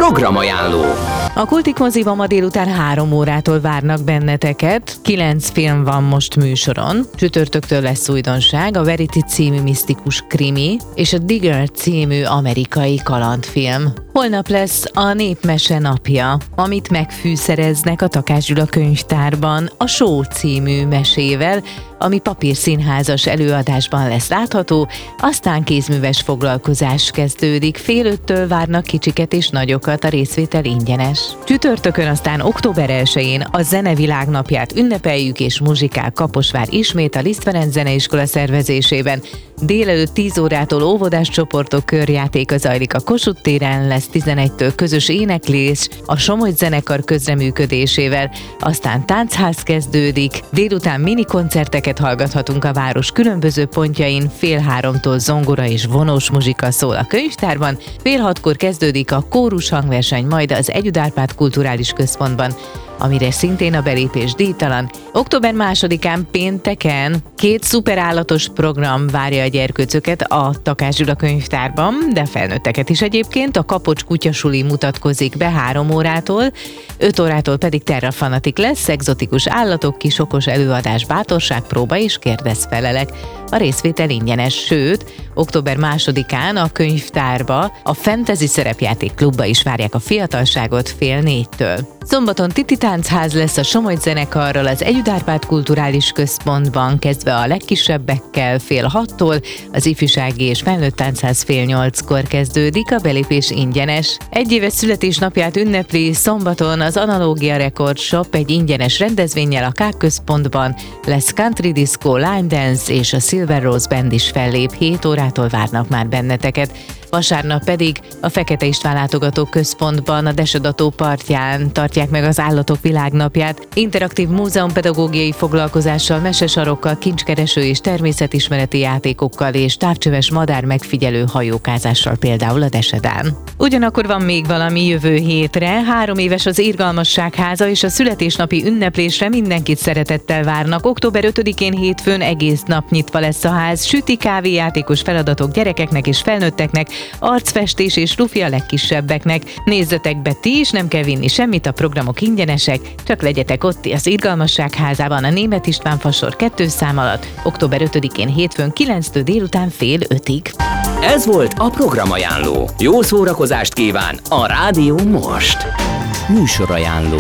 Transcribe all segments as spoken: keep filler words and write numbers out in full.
Programajánló. A Kultik moziban ma délután három órától várnak benneteket. Kilenc film van most műsoron. Csütörtöktől lesz újdonság, a Verity című misztikus krimi és a Digger című amerikai kalandfilm. Holnap lesz a Népmese napja, amit megfűszereznek a Takács Gyula könyvtárban a Só című mesével, ami papírszínházas előadásban lesz látható, aztán kézműves foglalkozás kezdődik, fél öttől várnak kicsiket és nagyokat, a részvétel ingyenes. Csütörtökön aztán október elsején a Zenevilág napját ünnepeljük és muzsikál Kaposvár ismét a Liszt Ferenc Zeneiskola szervezésében. Délelőtt tíz órától óvodás csoportok körjátéka zajlik a Kossuth téren, lesz tizenegytől közös éneklés a Somogy zenekar közreműködésével, aztán táncház kezdődik, délután mini koncerteket hallgathatunk a város különböző pontjain, fél háromtól zongora és vonós muzsika szól a könyvtárban, fél hatkor kezdődik a kórus hangverseny majd az Együtt Árpád Kulturális Központban, amire szintén a belépés díjtalan. Október másodikán pénteken két szuperállatos program várja a gyerkőcöket a Takács Gyula könyvtárban, de felnőtteket is egyébként. A Kapocs kutyasuli mutatkozik be három órától, öt órától pedig terrafanatik lesz, egzotikus állatok, kis okos előadás, bátorságpróba és kérdezfelelek. A részvétel ingyenes, sőt, október másodikán a könyvtárba, a Fantasy Szerepjáték Klubba is várják a fiatalságot fél négytől. Szombaton Titi Táncház lesz a Somogy zenekarral az Együtt Árpád Kulturális Központban, kezdve a legkisebbekkel fél hattól, az ifjúsági és felnőtt táncház fél nyolckor kezdődik, a belépés ingyenes. Egy éves születésnapját ünnepli szombaton az Analógia Record Shop egy ingyenes rendezvénnyel a K központban, lesz country disco, line dance és a Silver Rose Band is fellép, hét órától várnak már benneteket. Vasárnap pedig a Fekete István Látogató Központban a Desedató partján tartják meg az Állatok Világnapját. Interaktív múzeumpedagógiai foglalkozással, mesesarokkal, kincskereső és természetismereti játékokkal és távcsöves madár megfigyelő hajókázással például a Desedán. Ugyanakkor van még valami jövő hétre, három éves az Irgalmasság háza és a születésnapi ünneplésre mindenkit szeretettel várnak. október ötödikén hétfőn egész nap nyitva lesz a ház, süti, kávé, játékos feladatok gyerekeknek és felnőtteknek, arcfestés és lufi a legkisebbeknek. Nézzetek be ti is, nem kell vinni semmit, a programok ingyenesek, csak legyetek ott az Irgalmasság házában a Németh István fasor kettő szám alatt, október ötödikén hétfőn kilenctől délután fél ötig. Ez volt a Programajánló. Jó szórakozást kíván a Rádió most. Műsorajánló.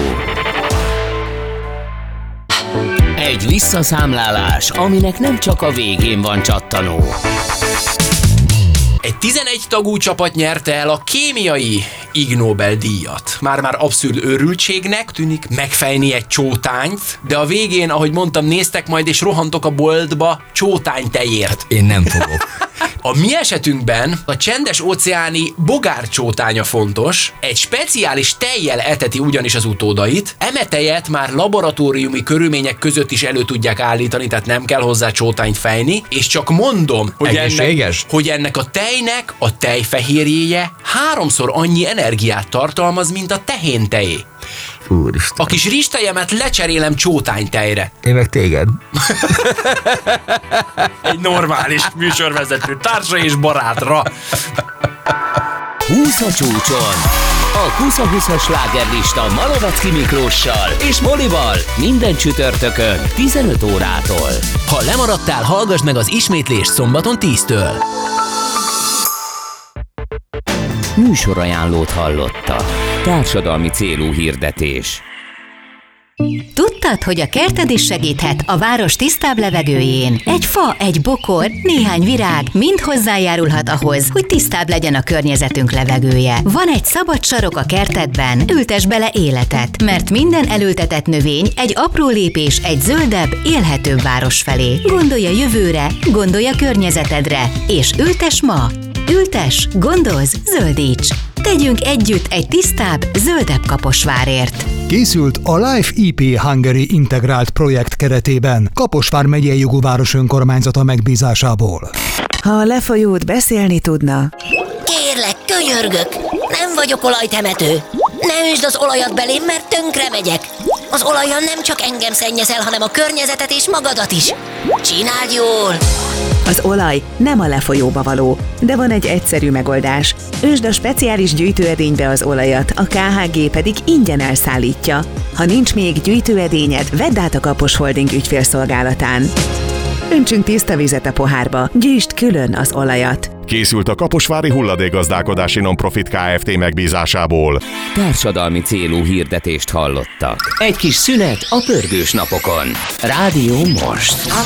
Egy visszaszámlálás, aminek nem csak a végén van csattanó. Egy tizenegy tagú csapat nyerte el a kémiai Ig Nobel-díjat. Már-már abszurd őrültségnek tűnik megfejni egy csótányt, de a végén, ahogy mondtam, néztek majd és rohantok a boltba csótánytejért. Én nem fogok. A mi esetünkben a csendes-óceáni bogárcsótánya fontos, egy speciális tejjel eteti ugyanis az utódait, eme tejet már laboratóriumi körülmények között is elő tudják állítani, tehát nem kell hozzá csótányt fejni, és csak mondom, hogy ennek, hogy ennek a tejnek a tejfehérjéje háromszor annyi energiát tartalmaz, mint a tehén tejé. Úristen. A kis rizstejemet lecserélem csótánytejre. Én meg téged. Egy normális műsorvezető társa és barátra. húsz a csúcson. A húsz-húszas slágerlista Malovecki Miklóssal és Molival minden csütörtökön tizenöt órától. Ha lemaradtál, hallgass meg az ismétlést szombaton tíztől. Műsorajánlót hallotta. Társadalmi célú hirdetés. Tudtad, hogy a kerted is segíthet a város tisztább levegőjén? Egy fa, egy bokor, néhány virág mind hozzájárulhat ahhoz, hogy tisztább legyen a környezetünk levegője. Van egy szabad sarok a kertedben, ültess bele életet, mert minden elültetett növény egy apró lépés egy zöldebb, élhetőbb város felé. Gondolj a jövőre, gondolj a környezetedre, és ültess ma! Ültess, gondozz, zöldíts! Tegyünk együtt egy tisztább, zöldebb Kaposvárért! Készült a Life i pé Hungary integrált projekt keretében, Kaposvár megyei jogú város önkormányzata megbízásából. Ha a lefolyót beszélni tudna... Kérlek, könyörgök! Nem vagyok olajtemető! Ne üsd az olajat belém, mert tönkre megyek! Az olajjal nem csak engem szennyezel, hanem a környezetet és magadat is! Csináld jól! Az olaj nem a lefolyóba való, de van egy egyszerű megoldás. Öntsd a speciális gyűjtőedénybe az olajat, a ká há gé pedig ingyen elszállítja. Ha nincs még gyűjtőedényed, vedd át a Kapos Holding ügyfélszolgálatán. Öntsünk tiszta vizet a pohárba, gyűjtsd külön az olajat. Készült a Kaposvári Hulladékgazdálkodási Nonprofit Kft. Megbízásából. Társadalmi célú hirdetést hallottak. Egy kis szünet a pörgős napokon. Rádió Most.